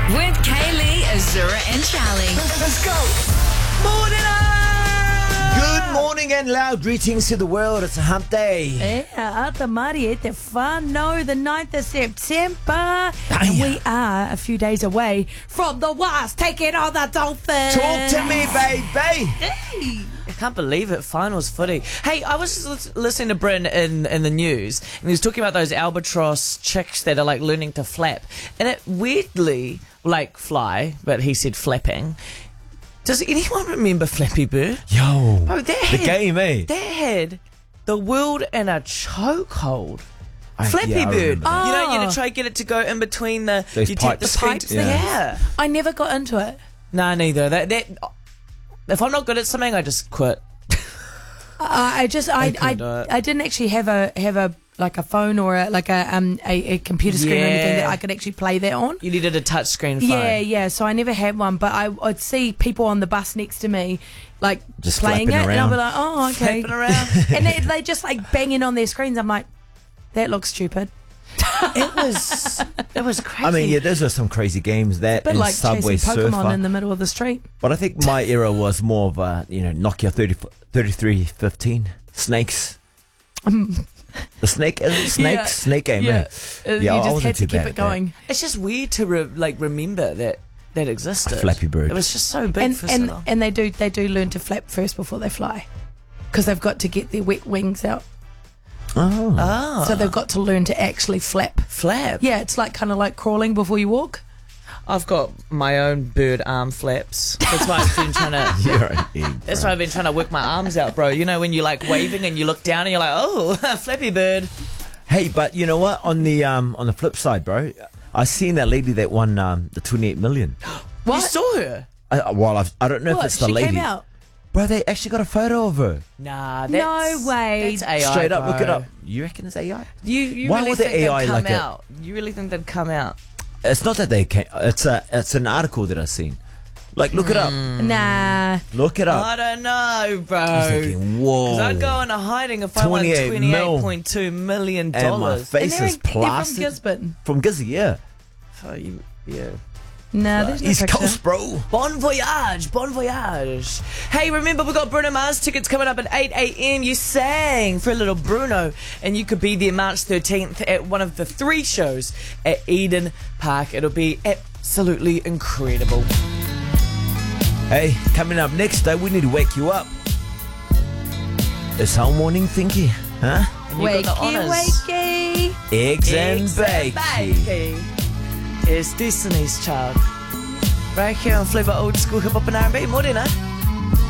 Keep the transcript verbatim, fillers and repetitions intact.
With Kaylee, Azura and Charlie. Let's go. Morning! Good morning and loud greetings to the world. It's a hump day. E ata mari e te whānau, the ninth of September. And we are a few days away from the Wasps taking on the Dolphins. Talk to me, baby. Hey. I can't believe it. Finals footy. Hey, I was just listening to Bryn in, in the news, and he was talking about those albatross chicks that are like learning to flap. And it weirdly, like fly, but he said flapping. Does anyone remember Flappy Bird? Yo, Oh, that the had, game, eh? That had the world in a chokehold. I- Flappy yeah, I Bird. remember that. You know, you Oh. had to try and get it to go in between the Those you take pipes. the screen- Pipes yeah. thing. yeah. I never got into it. Nah, neither. That that. If I'm not good at something, I just quit. I I just I couldn't do I, it. I didn't actually have a have a like a phone or a, like a um a, a computer screen or anything Yeah. that I could actually play that on. You needed a touch screen phone. Yeah, yeah. So I never had one, but I, I'd see people on the bus next to me, like Just playing it, flapping and I'd be around. like, "Oh, okay." Flapping around. And they they just like banging on their screens. I'm like, that looks stupid. It was. It was crazy. I mean, yeah, those are some crazy games. That But and like Subway chasing Pokemon Surfer. in the middle of the street. But I think my era was more of a, you know, Nokia thirty, thirty-three fifteen. Snakes. The snake, is it snakes? Yeah. Snake game, Yeah, eh? Uh, Yeah, you I just wasn't had to too keep bad it at that. going. It's just weird to re- like remember that that existed. Flappy Bird. It was just so big And for so and long. and they do they do learn to flap first before they fly, because they've got to get their wet wings out. Oh. Ah, So they've got to learn to actually flap. flap. Yeah, it's like kind of like crawling before you walk. I've got my own bird arm flaps. That's why I've been trying to. You're an egg, That's bro. why I've been trying to work my arms out, bro. You know when you're like waving and you look down and you're like, oh, Flappy Bird. Hey, but you know what? On the um on the flip side, bro, I seen that lady that won um the twenty-eight million. What? You saw her? I, well, I've, I don't know What? if it's the She lady, came out. bro. They actually got a photo of her. Nah, No that's, way. That's A I, Straight up, bro. look it up. You reckon it's A I? You, you Why really would the think A I they'd come like a- out? You really think they'd come out? It's not that they came. It's a it's an article that I seen. Like, look it up. Nah. Look it up. I don't know, bro. I was thinking, whoa. Because I'd go into hiding if I won twenty-eight twenty-eight point two million and my dollars. And face they're, is they're from plastered. Gisborne. From Gizzy, yeah. Oh, you, yeah. Nah, there's no East picture. Coast, bro. Bon voyage, bon voyage. Hey, remember we got Bruno Mars tickets coming up at eight a.m. You sang for a little Bruno, and you could be there March thirteenth at one of the three shows at Eden Park. It'll be absolutely incredible. Hey, coming up next, though, we need to wake you up. It's our morning thinky, huh? And you got the Wakey, honours. wakey. Eggs and Eggs and bacon. bacon. It's Destiny's Child. Right here on Flavour Old School Hip Hop and R and B. Morena.